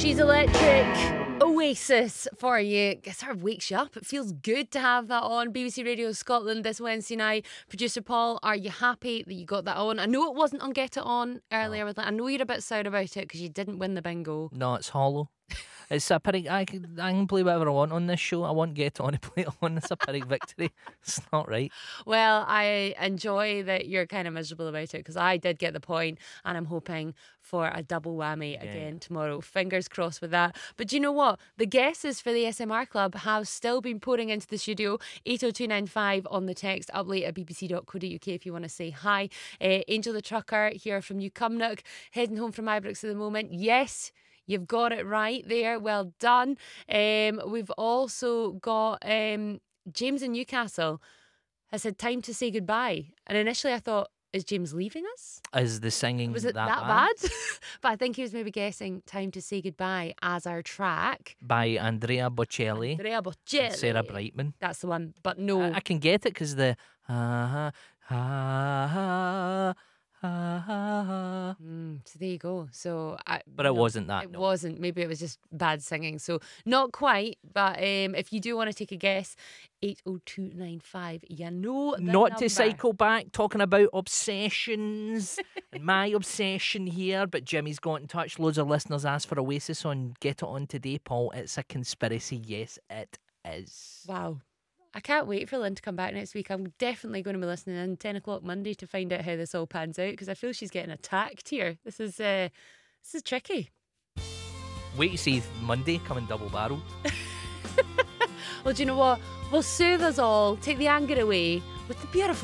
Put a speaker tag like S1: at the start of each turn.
S1: She's Electric. Oasis for you. It sort of wakes you up. It feels good to have that on BBC Radio Scotland this Wednesday night. Producer Paul, are you happy that you got that on? I know it wasn't on Get It On earlier. I know you're a bit sour about it because you didn't win the bingo.
S2: No, it's hollow. It's a Pyrrhic. I can play whatever I want on this show. I want Get On to play it on. It's a Pyrrhic victory. It's not right.
S1: Well, I enjoy that you're kind of miserable about it because I did get the point and I'm hoping for a double whammy again tomorrow. Fingers crossed with that. But do you know what? The guesses for the SMR Club have still been pouring into the studio. 80295 on the text, up late at bbc.co.uk if you want to say hi. Angel the Trucker here from New Cumnock, heading home from Ibrox at the moment. Yes, you've got it right there. Well done. We've also got James in Newcastle has had time to say goodbye. And initially I thought, is James leaving us?
S2: Is the singing
S1: Was it that bad? But I think he was maybe guessing Time to Say Goodbye as our track.
S2: By Andrea Bocelli.
S1: Andrea Bocelli.
S2: And Sarah Brightman.
S1: That's the one. But no.
S2: I can get it because the ha ha ha.
S1: So there you go. So,
S2: but it wasn't that.
S1: It wasn't. Maybe it was just bad singing. So not quite. But if you do want to take a guess, 80295. You know the
S2: Not
S1: number.
S2: to cycle back, talking about obsessions and my obsession here. But Jimmy's got in touch. Loads of listeners asked for Oasis on Get It On today, Paul. It's a conspiracy. Yes, it is.
S1: Wow. I can't wait for Lynn to come back next week. I'm definitely going to be listening in 10 o'clock Monday to find out how this all pans out because I feel she's getting attacked here. This is tricky.
S2: Wait to see Monday coming double barrel.
S1: Well, do you know what? We'll soothe us all, take the anger away with the beautiful